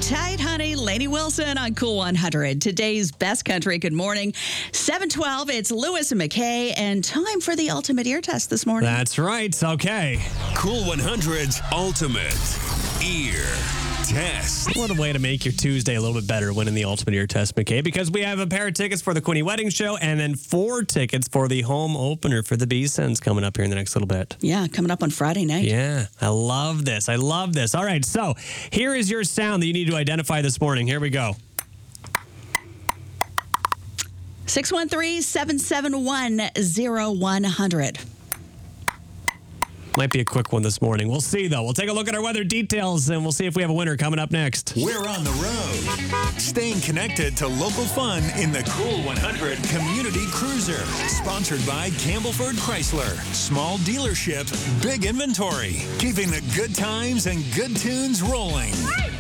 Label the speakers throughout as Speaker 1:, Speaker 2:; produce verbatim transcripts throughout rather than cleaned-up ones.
Speaker 1: tight, honey. Lainey Wilson on Cool one hundred. Today's best country. Good morning. seven twelve. It's Lewis and McKay, and time for the ultimate ear test this morning.
Speaker 2: That's right. Okay.
Speaker 3: Cool one hundred's ultimate ear test.
Speaker 2: What a way to make your Tuesday a little bit better, winning the ultimate ear test, McKay, because we have a pair of tickets for the Queenie Wedding Show and then four tickets for the home opener for the B-Sens coming up here in the next little bit.
Speaker 1: Yeah, coming up on Friday night.
Speaker 2: Yeah, I love this. I love this. All right, so here is your sound that you need to identify this morning. Here we go.
Speaker 1: six one three, seven seven one, zero one zero zero.
Speaker 2: Might be a quick one this morning. We'll see, though. We'll take a look at our weather details, and we'll see if we have a winner coming up next.
Speaker 3: We're on the road, staying connected to local fun in the Cool one hundred Community Cruiser. Sponsored by Campbellford Chrysler. Small dealership, big inventory. Keeping the good times and good tunes rolling.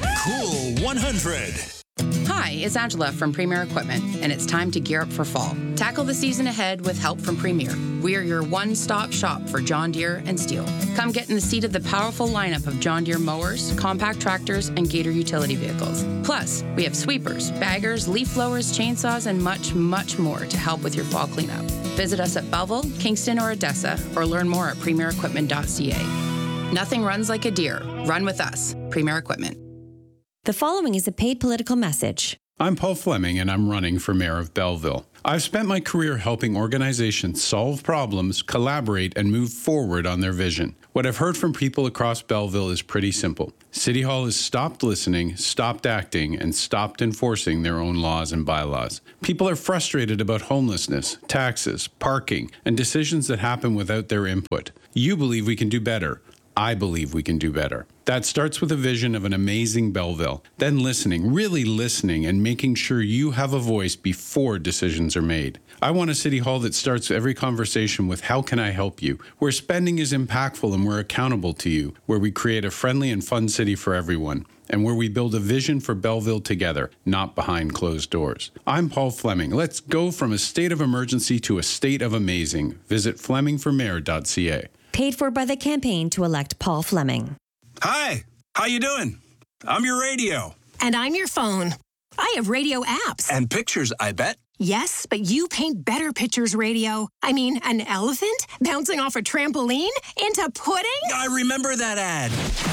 Speaker 3: Cool one hundred.
Speaker 4: Hi, it's Angela from Premier Equipment, and it's time to gear up for fall. Tackle the season ahead with help from Premier. We are your one-stop shop for John Deere and Steel. Come get in the seat of the powerful lineup of John Deere mowers, compact tractors, and Gator utility vehicles. Plus, we have sweepers, baggers, leaf blowers, chainsaws, and much, much more to help with your fall cleanup. Visit us at Belleville, Kingston, or Odessa, or learn more at premier equipment dot c a. Nothing runs like a deer. Run with us. Premier Equipment.
Speaker 5: The following is a paid political message.
Speaker 6: I'm Paul Fleming, and I'm running for mayor of Belleville. I've spent my career helping organizations solve problems, collaborate, and move forward on their vision. What I've heard from people across Belleville is pretty simple. City Hall has stopped listening, stopped acting, and stopped enforcing their own laws and bylaws. People are frustrated about homelessness, taxes, parking, and decisions that happen without their input. You believe we can do better. I believe we can do better. That starts with a vision of an amazing Belleville, then listening, really listening, and making sure you have a voice before decisions are made. I want a city hall that starts every conversation with how can I help you, where spending is impactful and we're accountable to you, where we create a friendly and fun city for everyone, and where we build a vision for Belleville together, not behind closed doors. I'm Paul Fleming. Let's go from a state of emergency to a state of amazing. Visit fleming for mayor dot c a.
Speaker 5: Paid for by the campaign to elect Paul Fleming.
Speaker 7: Hi, how you doing? I'm your radio.
Speaker 8: And I'm your phone. I have radio apps.
Speaker 7: And pictures, I bet.
Speaker 8: Yes, but you paint better pictures, radio. I mean, an elephant bouncing off a trampoline into pudding?
Speaker 7: I remember that ad.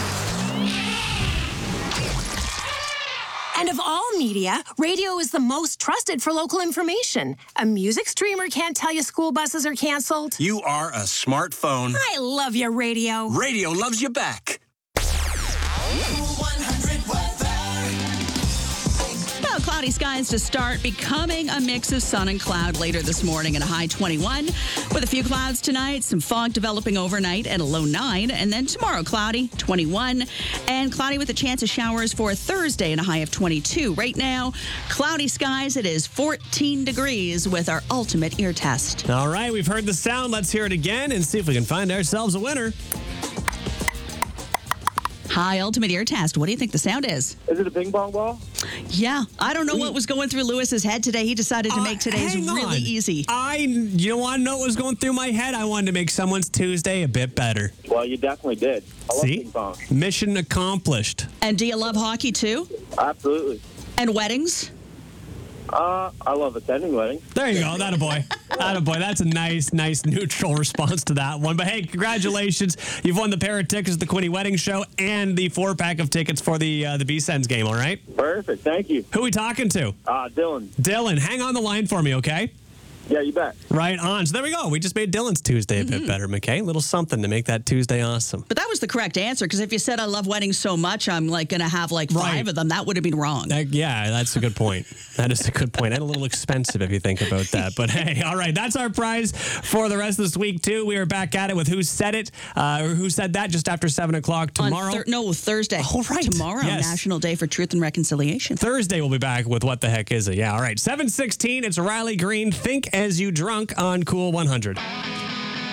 Speaker 8: And of all media, radio is the most trusted for local information. A music streamer can't tell you school buses are canceled.
Speaker 7: You are a smartphone.
Speaker 8: I love your radio.
Speaker 7: Radio loves you back.
Speaker 1: Well, cloudy skies to start, becoming a mix of sun and cloud later this morning and a high twenty-one. With a few clouds tonight, some fog developing overnight at a low nine. And then tomorrow, cloudy, twenty-one. And cloudy with a chance of showers for Thursday and a high of twenty-two. Right now, cloudy skies. It is fourteen degrees with our ultimate ear test.
Speaker 2: All right, we've heard the sound. Let's hear it again and see if we can find ourselves a winner.
Speaker 1: Hi, ultimate ear test. What do you think the sound is?
Speaker 9: Is it a ping pong ball?
Speaker 1: Yeah, I don't know what was going through Lewis's head today. He decided to make
Speaker 2: Uh,
Speaker 1: today's
Speaker 2: hang
Speaker 1: really
Speaker 2: on.
Speaker 1: easy.
Speaker 2: I, you don't want to know what was going through my head? I wanted to make someone's Tuesday a bit better.
Speaker 9: Well, you definitely did. I love
Speaker 2: See?
Speaker 9: ping pong.
Speaker 2: Mission accomplished.
Speaker 1: And do you love hockey too?
Speaker 9: Absolutely.
Speaker 1: And weddings?
Speaker 9: Uh, I love attending weddings.
Speaker 2: There you go. That a boy. That a boy. That's a nice, nice neutral response to that one. But hey, congratulations. You've won the pair of tickets to the Queenie Wedding Show and the four pack of tickets for the uh, the B-Sens game, all right?
Speaker 9: Perfect. Thank you.
Speaker 2: Who are we talking to?
Speaker 9: Uh, Dylan.
Speaker 2: Dylan, hang on the line for me, okay?
Speaker 9: Yeah, you bet.
Speaker 2: Right on. So there we go. We just made Dylan's Tuesday a bit better, McKay. A little something to make that Tuesday awesome.
Speaker 1: But that was the correct answer, because if you said I love weddings so much, I'm like going to have like five
Speaker 2: Right.
Speaker 1: of them. That would have been wrong.
Speaker 2: That, yeah, that's a good point. That is a good point. And a little expensive if you think about that. But hey, all right, that's our prize for the rest of this week, too. We are back at it with Who Said It, uh, or Who Said That, just after seven o'clock tomorrow.
Speaker 1: On thir- no, Thursday.
Speaker 2: Oh, right.
Speaker 1: Tomorrow,
Speaker 2: Yes.
Speaker 1: National Day for Truth and Reconciliation.
Speaker 2: Thursday, we'll be back with What the Heck Is It? Yeah, all right. seven sixteen, it's Riley Green, Think As You Drunk on Cool one hundred.